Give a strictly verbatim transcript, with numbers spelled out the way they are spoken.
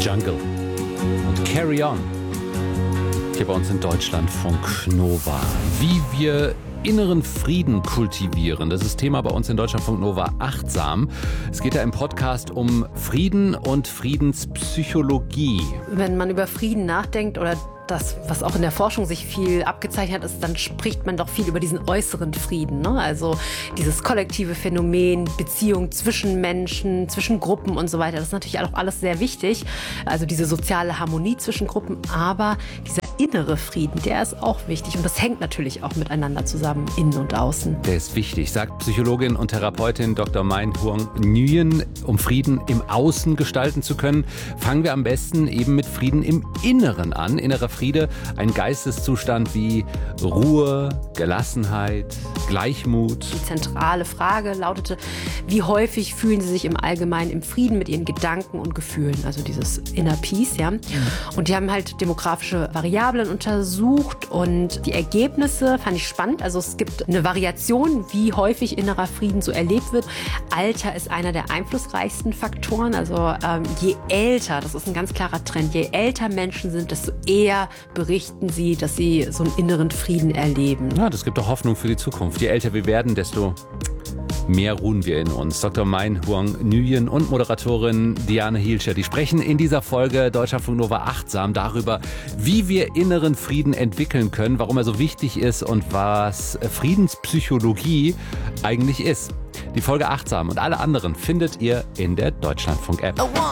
Jungle und Carry On. Hier bei uns in Deutschlandfunk Nova. Wie wir inneren Frieden kultivieren. Das ist Thema bei uns in Deutschlandfunk Nova Achtsam. Es geht ja im Podcast um Frieden und Friedenspsychologie. Wenn man über Frieden nachdenkt oder das, was auch in der Forschung sich viel abgezeichnet hat, ist, dann spricht man doch viel über diesen äußeren Frieden, ne? Also dieses kollektive Phänomen, Beziehung zwischen Menschen, zwischen Gruppen und so weiter. Das ist natürlich auch alles sehr wichtig. Also diese soziale Harmonie zwischen Gruppen, aber dieser innere Frieden, der ist auch wichtig und das hängt natürlich auch miteinander zusammen, innen und außen. Der ist wichtig, sagt Psychologin und Therapeutin Doktor Mein Huong Nguyen. Um Frieden im Außen gestalten zu können, fangen wir am besten eben mit Frieden im Inneren an. Innerer Friede, ein Geisteszustand wie Ruhe, Gelassenheit, Gleichmut. Die zentrale Frage lautete, wie häufig fühlen Sie sich im Allgemeinen im Frieden mit Ihren Gedanken und Gefühlen, also dieses Inner Peace, ja. Mhm. Und die haben halt demografische Variablen untersucht und die Ergebnisse fand ich spannend. Also es gibt eine Variation, wie häufig innerer Frieden so erlebt wird. Alter ist einer der einflussreichsten Faktoren. Also ähm, je älter, das ist ein ganz klarer Trend, je älter Menschen sind, desto eher berichten sie, dass sie so einen inneren Frieden erleben. Ja, das gibt doch Hoffnung für die Zukunft. Je älter wir werden, desto mehr ruhen wir in uns. Doktor Mein Huong Nguyen und Moderatorin Diane Hielscher, die sprechen in dieser Folge Deutschlandfunk Nova Achtsam darüber, wie wir inneren Frieden entwickeln können, warum er so wichtig ist und was Friedenspsychologie eigentlich ist. Die Folge Achtsam und alle anderen findet ihr in der Deutschlandfunk-App.